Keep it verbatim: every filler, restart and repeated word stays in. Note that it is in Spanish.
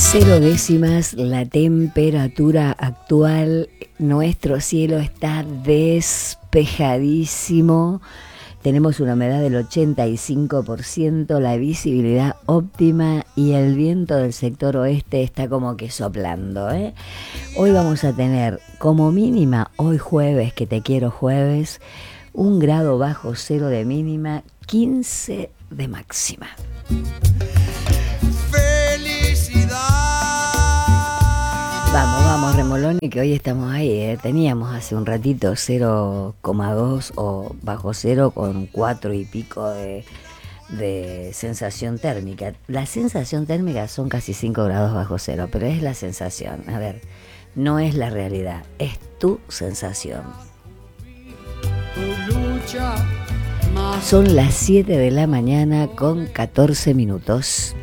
Cero décimas la temperatura actual. Nuestro cielo está despejadísimo. Tenemos una humedad del ochenta y cinco por ciento, la visibilidad óptima y el viento del sector oeste está como que soplando, ¿eh? Hoy vamos a tener como mínima, hoy jueves, que te quiero jueves, un grado bajo cero de mínima, quince de máxima. Vamos, vamos, Remoloni, que hoy estamos ahí, ¿eh? Teníamos hace un ratito cero coma dos o bajo cero con cuatro y pico de, de sensación térmica. La sensación térmica son casi cinco grados bajo cero, pero es la sensación. A ver, no es la realidad, es tu sensación. Son las siete de la mañana con catorce minutos.